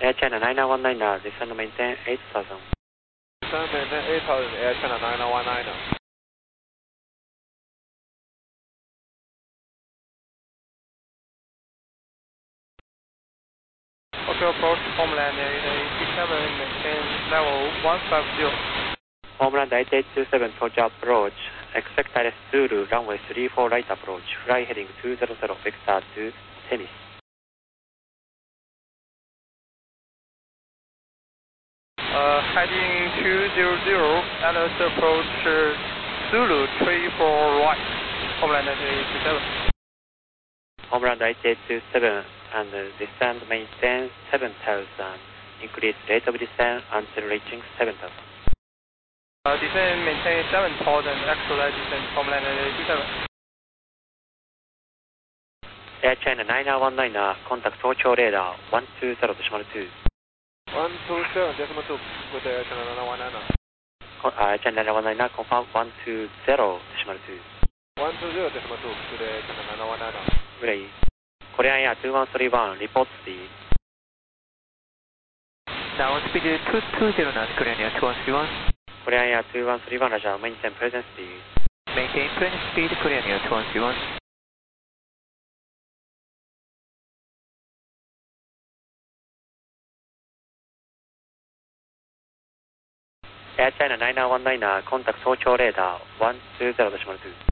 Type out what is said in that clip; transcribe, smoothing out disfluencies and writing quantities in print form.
Air China 9919, descend and maintain 8000. Descend and maintain 8000, Air China 9919. Okay, approach Homeland 8827, maintain level 150. Homeland 8827, Toja approach. Expect ILS Zulu, runway 34 right approach. Fly heading 200, vector to Tennis. Heading 200, ILS approach Zulu 34 right. Homeland 8827. Homeland 8827 and descend maintain 7000. Increase rate of descent until reaching 7000. Descend maintain 7000, actual descent Homeland 8827. Air China 9919, contact Tokyo radar 120.2. 127.2, good Air China 9919. Air China 9919, confirm 120.2. 120.2, good Air China 9919. Relay. Korean Air 2131, report speed. Now speed 220 knots, Korean Air 2131. Korean Air 2131, Roger, maintain present speed. Maintain present speed, Korean Air 2131. Air China 9919, contact Tokyo radar 120.2.